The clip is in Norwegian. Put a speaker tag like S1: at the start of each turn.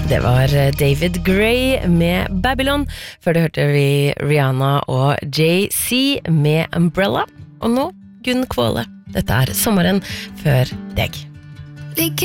S1: Det var David Gray med Babylon. Før det hørte vi Rihanna og Jay-Z med Umbrella. Og nå Gunn Kvåle. Dette er sommeren før deg.